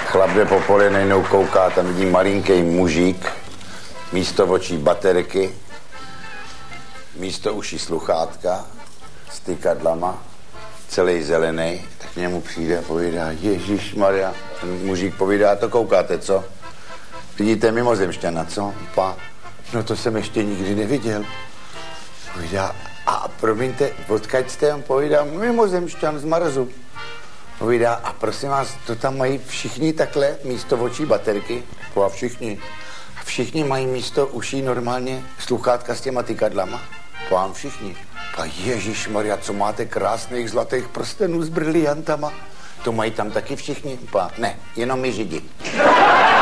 Chlap jde po poli, nejnou kouká, tam vidí malinký mužík, místo očí baterky, místo uší sluchátka, s tykadlama, celý zelený, tak k němu přijde a povídá, Ježišmarja, ten mužík povídá, to koukáte, co? Vidíte mimozemšťana, co? Pa, no to jsem ještě nikdy neviděl. Povídá, a promiňte, odkaď jste? On povídá, mimozemšťan z Marsu. Povídá, a prosím vás, to tam mají všichni takhle místo očí baterky? A všichni. A všichni mají místo uší normálně sluchátka s těma tykadlama? Pán všichni. A Ježišmarja, co máte krásných zlatých prstenů s briliantama? To mají tam taky všichni? Ne, jenom my Židi.